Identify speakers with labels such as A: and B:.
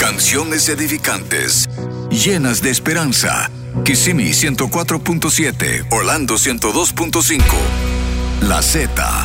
A: Canciones edificantes, llenas de esperanza. Kissimmee 104.7, Orlando 102.5. La Z